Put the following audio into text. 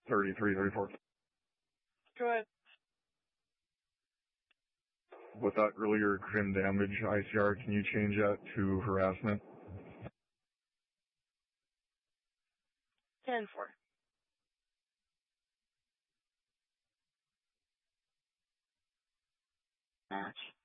33, 34. Go ahead. With that earlier crim damage ICR, can you change that to harassment? 10-4. Match.